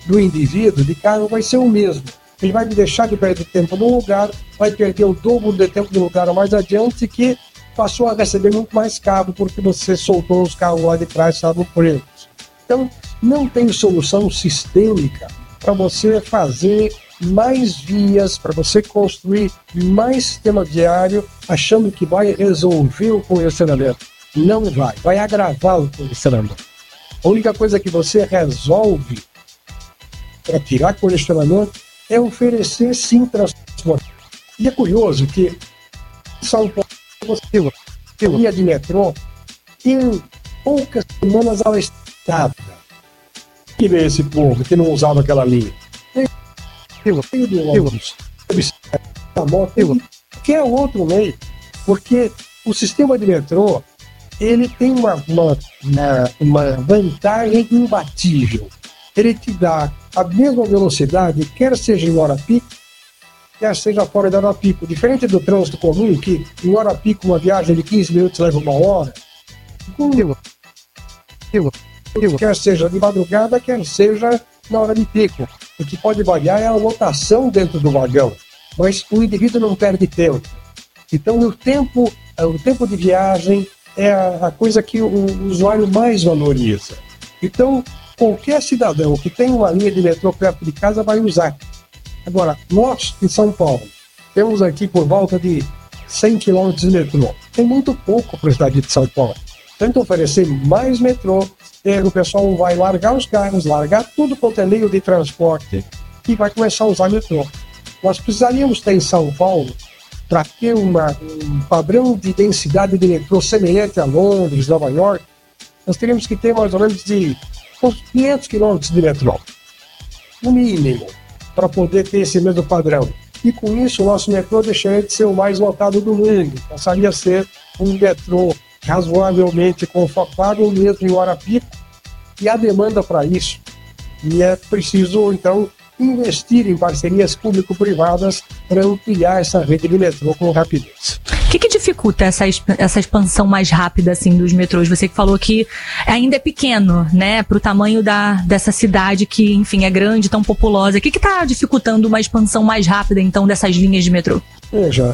do indivíduo de carro vai ser o mesmo. Ele vai deixar de perder tempo num lugar, vai perder o dobro de tempo no lugar mais adiante, que passou a receber muito mais caro porque você soltou os carros lá de trás, estavam presos. Então, não tem solução sistêmica para você fazer mais vias, para você construir mais sistema viário, achando que vai resolver o congestionamento. Não vai agravar o congestionamento. A única coisa que você resolve para tirar congestionamento é oferecer, sim, transporte. E é curioso que São Paulo, você linha de metrô, em poucas semanas ela estava. Que vê esse povo que não usava aquela linha? Tem do ônibus, da moto, que é outro meio, porque o sistema de metrô ele tem uma vantagem imbatível. Ele te dá a mesma velocidade, quer seja em hora pico, quer seja fora da hora pico. Diferente do trânsito comum, que em hora pico uma viagem de 15 minutos leva uma hora. Quer seja de madrugada, quer seja na hora de pico. O que pode variar é a lotação dentro do vagão, mas o indivíduo não perde tempo. Então o tempo de viagem é a coisa que o usuário mais valoriza. Então, qualquer cidadão que tem uma linha de metrô perto de casa vai usar. Agora, nós, em São Paulo, temos aqui por volta de 100 km de metrô. Tem muito pouco para a cidade de São Paulo. Tenta oferecer mais metrô, o pessoal vai largar os carros, largar tudo quanto é meio de transporte e vai começar a usar metrô. Nós precisaríamos ter em São Paulo, para ter um padrão de densidade de metrô semelhante a Londres, Nova York, nós teríamos que ter mais ou menos de 500 quilômetros de metrô, no mínimo, para poder ter esse mesmo padrão. E com isso, o nosso metrô deixaria de ser o mais lotado do mundo, passaria a ser um metrô razoavelmente confortável, mesmo em hora pico, e há demanda para isso. E é preciso, então, investir em parcerias público-privadas para ampliar essa rede de metrô com rapidez. O que dificulta essa expansão mais rápida assim, dos metrôs? Você que falou que ainda é pequeno, né, para o tamanho dessa cidade que, enfim, é grande, tão populosa. O que está dificultando uma expansão mais rápida, então, dessas linhas de metrô? Veja,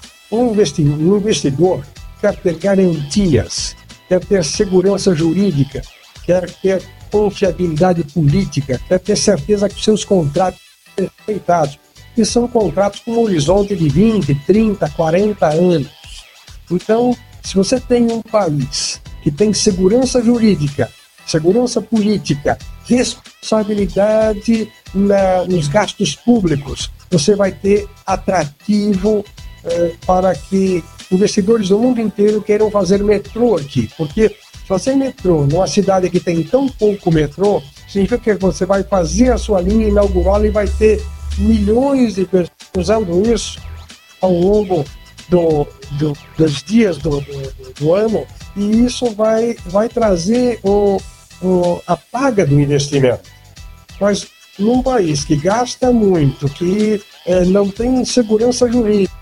um investidor quer ter garantias, quer ter segurança jurídica, quer ter confiabilidade política, quer ter certeza que os seus contratos são respeitados. E são contratos com um horizonte de 20, 30, 40 anos. Então, se você tem um país que tem segurança jurídica, segurança política, responsabilidade nos gastos públicos, você vai ter atrativo para que investidores do mundo inteiro queiram fazer metrô aqui. Porque se você metrô numa cidade que tem tão pouco metrô, significa que você vai fazer a sua linha inaugural e vai ter milhões de pessoas usando isso ao longo dos dias do ano, e isso vai trazer a paga do investimento. Mas num país que gasta muito, que não tem segurança jurídica,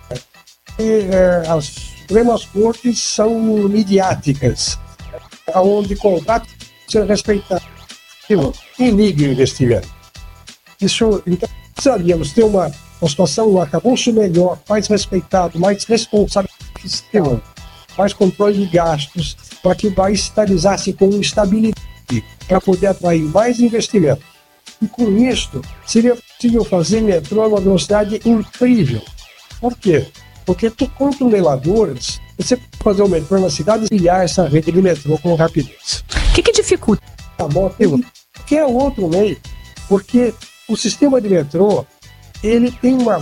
as Supremas Cortes são midiáticas, onde contratos são respeitados e liga o investimento. Isso, então, precisaríamos ter uma situação, um arcabouço melhor, mais respeitado, mais responsável fiscal, mais controle de gastos, para que o país estabilizasse com estabilidade, para poder atrair mais investimento. E com isso, seria possível fazer metrô a uma velocidade incrível. Por quê? Porque com tuneladoras, você pode fazer o metrô na cidade e criar essa rede de metrô com rapidez. O que dificulta? A moto, que é outro meio, porque o sistema de metrô, ele tem uma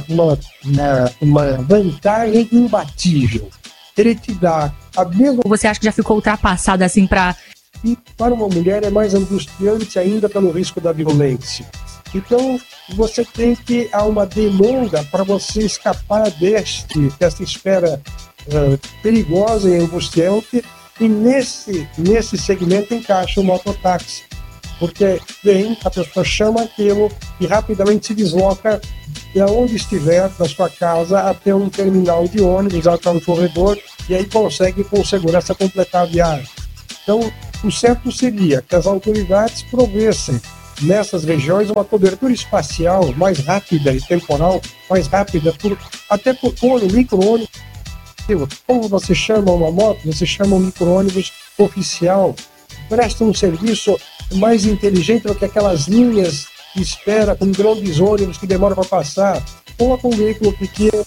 vantagem imbatível. Ele te dá a mesma... Você acha que já ficou ultrapassado assim para... E para uma mulher é mais angustiante ainda pelo risco da violência. Então, você tem que há uma demanda para você escapar dessa espera perigosa e angustiante, e nesse segmento encaixa o mototáxi. Porque a pessoa chama aquilo e rapidamente se desloca de onde estiver, da sua casa, até um terminal de ônibus, até um corredor, e aí consegue com segurança completar a viagem. Então, o certo seria que as autoridades provessem nessas regiões uma cobertura espacial mais rápida e temporal mais rápida, até por micro-ônibus. Como você chama uma moto, você chama um micro-ônibus oficial. Presta um serviço mais inteligente do que aquelas linhas de espera com grandes ônibus que demoram para passar. Ou com um veículo pequeno.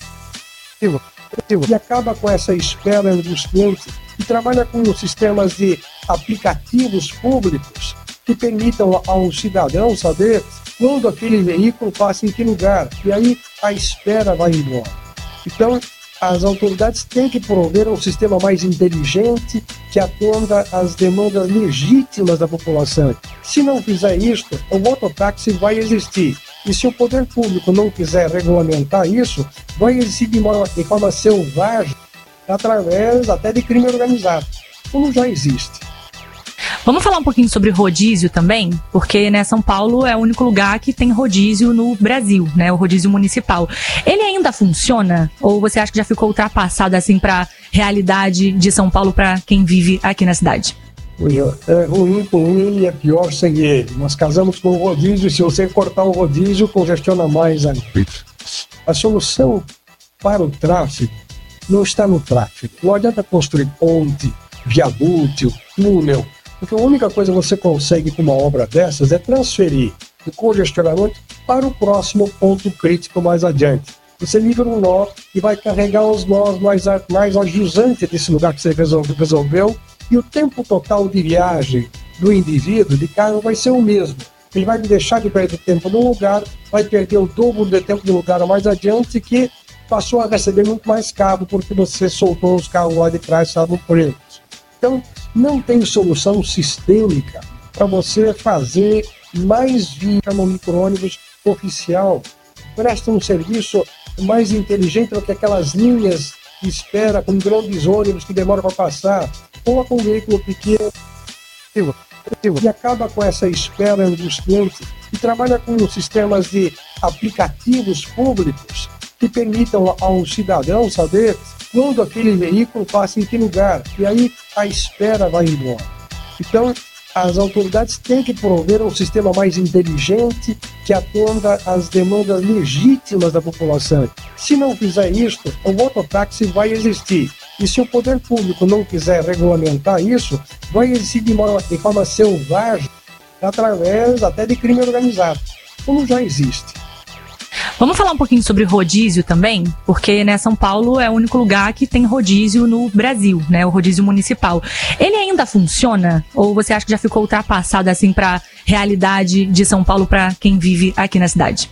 E acaba com essa espera dos clientes e trabalha com sistemas de aplicativos públicos que permitam ao cidadão saber quando aquele veículo passa em que lugar. E aí a espera vai embora. Então, as autoridades têm que prover um sistema mais inteligente que atenda às demandas legítimas da população. Se não fizer isto, o mototáxi vai existir. E se o poder público não quiser regulamentar isso, vai existir de forma selvagem, através até de crime organizado, como já existe. Vamos falar um pouquinho sobre rodízio também, porque São Paulo é o único lugar que tem rodízio no Brasil, o rodízio municipal. Ele ainda funciona? Ou você acha que já ficou ultrapassado assim para a realidade de São Paulo para quem vive aqui na cidade? É ruim com ele e é pior sem ele. Nós casamos com o rodízio e se você cortar o rodízio, congestiona mais a pista. A solução para o tráfego não está no tráfego. Não adianta construir ponte, viaduto, túnel, porque a única coisa que você consegue com uma obra dessas é transferir o congestionamento para o próximo ponto crítico mais adiante. Você livra um nó e vai carregar os nós mais ajusantes desse lugar que você resolveu, e o tempo total de viagem do indivíduo de carro vai ser o mesmo. Ele vai deixar de perder tempo no lugar, vai perder o dobro de tempo no lugar mais adiante, que passou a receber muito mais caro porque você soltou os carros lá de trás, estavam presos. Então, não tem solução sistêmica para você fazer mais via no micro-ônibus oficial. Presta um serviço mais inteligente do que aquelas linhas de espera com grandes ônibus que demoram para passar, ou com um veículo pequeno. E acaba com essa espera dos clientes e trabalha com sistemas de aplicativos públicos que permitam ao cidadão saber quando aquele veículo passa em que lugar. E aí a espera vai embora. Então, as autoridades têm que prover um sistema mais inteligente que atenda às demandas legítimas da população. Se não fizer isto, o mototáxi vai existir. E se o poder público não quiser regulamentar isso, vai existir de forma selvagem, através até de crime organizado, como já existe. Vamos falar um pouquinho sobre rodízio também, porque São Paulo é o único lugar que tem rodízio no Brasil, o rodízio municipal. Ele ainda funciona? Ou você acha que já ficou ultrapassado assim para a realidade de São Paulo para quem vive aqui na cidade?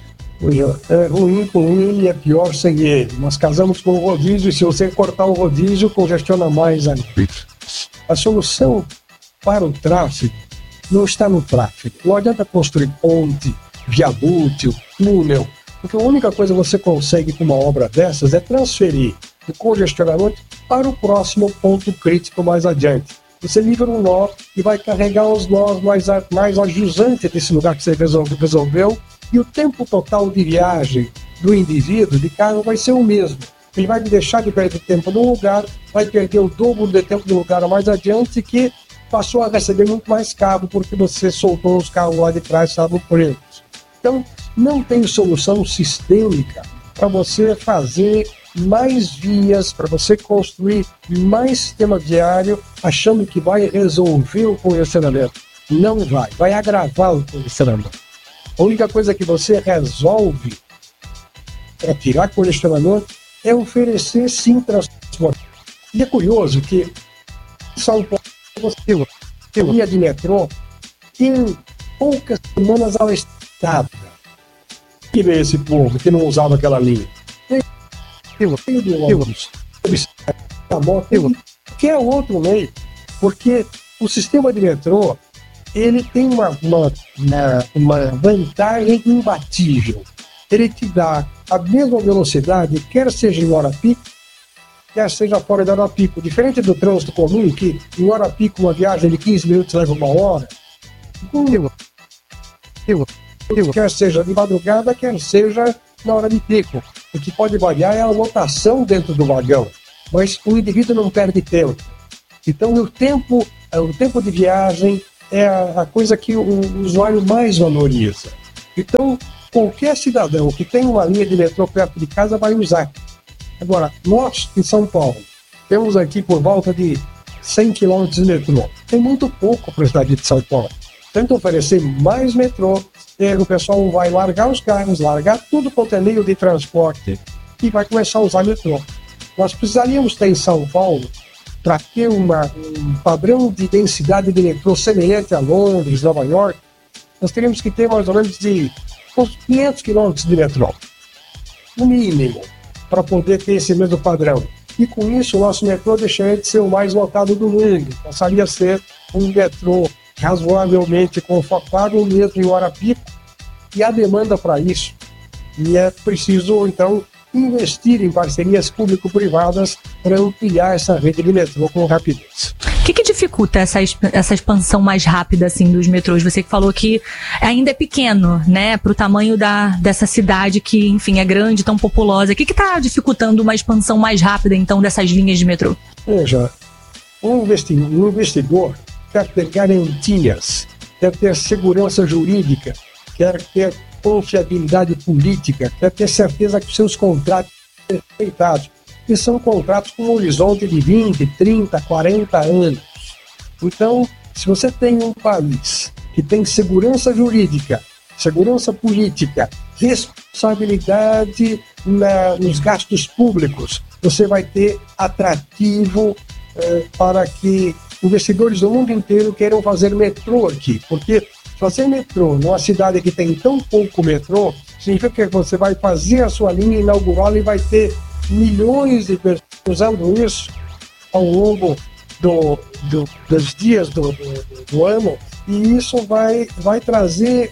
É ruim com ele e é pior sem ele. Nós casamos com o rodízio e se você cortar o rodízio, congestiona mais a pista. A solução para o tráfego não está no tráfego. Não adianta construir ponte, viaduto, túnel, porque a única coisa que você consegue com uma obra dessas é transferir o congestionamento para o próximo ponto crítico mais adiante. Você livra um nó e vai carregar os nós mais ajusantes desse lugar que você resolveu, e o tempo total de viagem do indivíduo de carro vai ser o mesmo. Ele vai deixar de perder tempo no lugar, vai perder o dobro de tempo no lugar mais adiante, que passou a receber muito mais caro porque você soltou os carros lá de trás, estavam presos. Então, não tem solução sistêmica para você fazer mais vias, para você construir mais sistema viário, achando que vai resolver o congestionamento. Não vai agravar o congestionamento. A única coisa que você resolve para tirar congestionamento é oferecer, sim, transporte. E é curioso que São Paulo, você linha de metrô, tem poucas semanas ao estado. Que vê esse povo que não usava aquela linha? Tem do ônibus, da moto, que é outro meio, porque o sistema de metrô ele tem uma vantagem imbatível. Ele te dá a mesma velocidade, quer seja em hora pico, quer seja fora da hora pico. Diferente do trânsito comum, que em hora pico uma viagem de 15 minutos leva uma hora. Quer seja de madrugada, quer seja na hora de pico. O que pode variar é a lotação dentro do vagão, mas o indivíduo não perde tempo. Então o tempo de viagem é a coisa que o usuário mais valoriza. Então, qualquer cidadão que tem uma linha de metrô perto de casa vai usar. Agora, nós, em São Paulo, temos aqui por volta de 100 km de metrô. Tem muito pouco para a cidade de São Paulo. Tenta oferecer mais metrô, e o pessoal vai largar os carros, largar tudo quanto é meio de transporte e vai começar a usar metrô. Nós precisaríamos ter em São Paulo, para ter um padrão de densidade de metrô semelhante a Londres, Nova York, nós teríamos que ter mais ou menos de uns 500 km de metrô, no mínimo, para poder ter esse mesmo padrão. E com isso, o nosso metrô deixaria de ser o mais lotado do mundo. Passaria a ser um metrô razoavelmente confortável, mesmo em hora pico, e há demanda para isso. E é preciso, então, investir em parcerias público-privadas para ampliar essa rede de metrô com rapidez. O que dificulta essa expansão mais rápida assim dos metrôs? Você que falou que ainda é pequeno, né, para o tamanho dessa cidade que, enfim, é grande, tão populosa. O que está dificultando uma expansão mais rápida, então, dessas linhas de metrô? Veja, um investidor quer ter garantias, quer ter segurança jurídica, quer ter confiabilidade política, quer ter certeza que seus contratos são respeitados. E são contratos com um horizonte de 20, 30, 40 anos. Então, se você tem um país que tem segurança jurídica, segurança política, responsabilidade nos gastos públicos, você vai ter atrativo para que investidores do mundo inteiro queiram fazer metrô aqui. Porque fazer metrô numa cidade que tem tão pouco metrô, significa que você vai fazer a sua linha inaugural e vai ter milhões de pessoas usando isso ao longo dos dias do ano, e isso vai trazer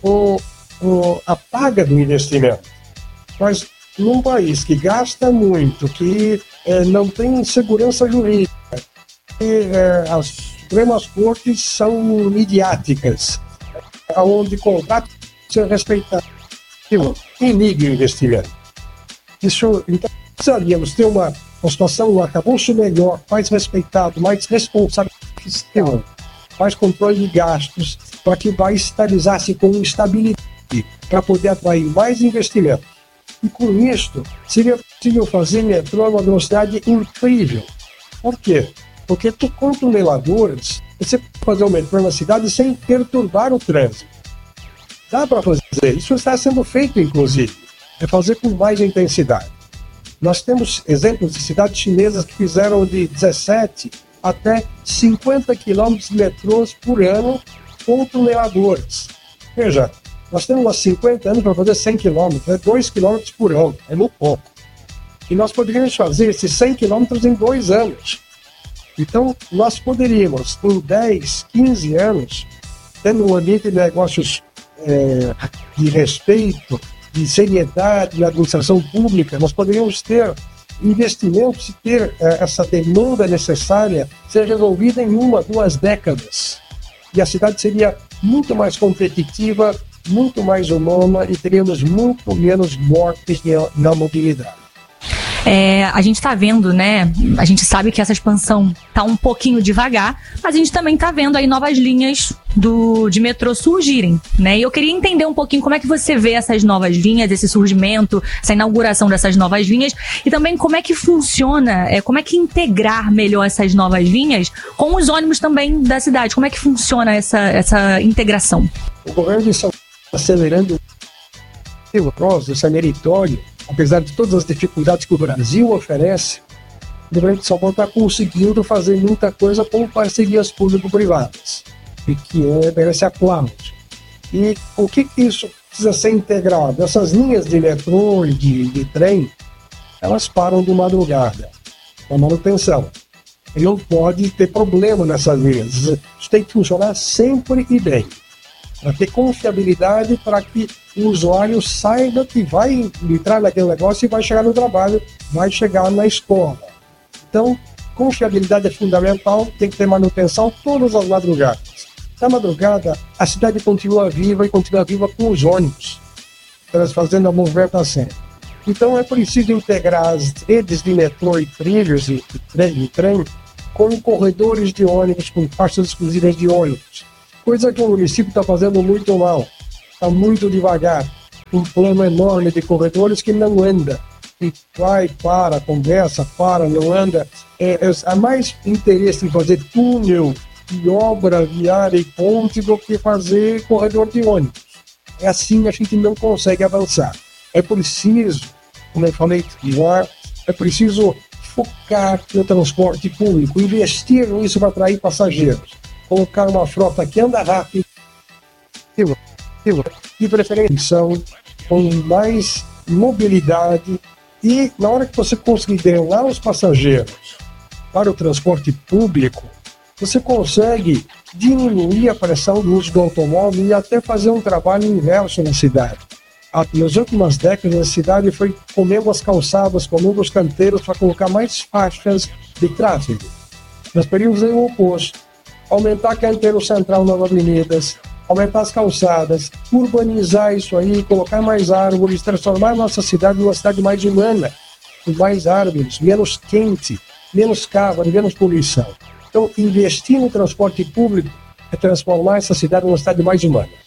a paga do investimento. Mas num país que gasta muito, que não tem segurança jurídica, que as Supremas Cortes são midiáticas, onde contratos são respeitados, inibe o investimento. Isso, então, precisaríamos ter uma situação, um arcabouço melhor, mais respeitado, mais responsável fiscal, mais controle de gastos, para que o país estabilizasse com estabilidade, para poder atrair mais investimento. E com isso, seria possível fazer metrô a uma velocidade incrível. Por quê? Porque com tuneladoras, você pode fazer o metrô na cidade sem perturbar o trânsito. Dá para fazer, isso está sendo feito, inclusive, é fazer com mais intensidade. Nós temos exemplos de cidades chinesas que fizeram de 17 até 50 quilômetros de metrôs por ano com tuneladoras. Veja, nós temos há 50 anos para fazer 100 quilômetros, 2 quilômetros por ano, é muito pouco. E nós poderíamos fazer esses 100 quilômetros em 2 anos. Então, nós poderíamos, em 10, 15 anos, tendo um ambiente de negócios de respeito, de seriedade, de administração pública, nós poderíamos ter investimentos e ter essa demanda necessária ser resolvida em 1, 2 décadas. E a cidade seria muito mais competitiva, muito mais humana e teríamos muito menos mortes na mobilidade. A gente está vendo, né? A gente sabe que essa expansão está um pouquinho devagar, mas a gente também está vendo aí novas linhas de metrô surgirem, né? E eu queria entender um pouquinho como é que você vê essas novas linhas, esse surgimento, essa inauguração dessas novas linhas, e também como é que funciona, como é que integrar melhor essas novas linhas com os ônibus também da cidade. Como é que funciona essa integração? O governo de São Paulo está acelerando o processo, esse meritório. Apesar de todas as dificuldades que o Brasil oferece, o governo de São Paulo está conseguindo fazer muita coisa com parcerias público-privadas, e que merece aplauso. E o que isso precisa ser integrado? Essas linhas de metrô e de trem, elas param de madrugada, com manutenção. E não pode ter problema nessas linhas. Isso tem que funcionar sempre e bem, para ter confiabilidade, para que o usuário saiba que vai entrar naquele negócio e vai chegar no trabalho, vai chegar na escola. Então, confiabilidade é fundamental, tem que ter manutenção todas as madrugadas. Na madrugada, a cidade continua viva e continua viva com os ônibus, fazendo a movimentação. Então, é preciso integrar as redes de metrô e trilhos e trem com corredores de ônibus, com faixas exclusivas de ônibus, Coisa que o município está fazendo muito mal, está muito devagar. Um plano enorme de corredores que não anda. E vai, para, conversa, para, não anda. Há mais interesse em fazer túnel e obra viária e ponte do que fazer corredor de ônibus. É assim a gente não consegue avançar. É preciso, como eu falei lá, é preciso focar no transporte público, investir nisso para atrair passageiros, colocar uma frota que anda rápido, de preferência com mais mobilidade, e na hora que você conseguir drenar os passageiros para o transporte público, você consegue diminuir a pressão do uso do automóvel e até fazer um trabalho inverso na cidade. Nas últimas décadas, a cidade foi comendo as calçadas, comendo os canteiros para colocar mais faixas de tráfego. Nos períodos é o oposto. Aumentar canteiro central nas avenidas, aumentar as calçadas, urbanizar isso aí, colocar mais árvores, transformar a nossa cidade numa cidade mais humana, com mais árvores, menos quente, menos carro, menos poluição. Então, investir no transporte público é transformar essa cidade numa cidade mais humana.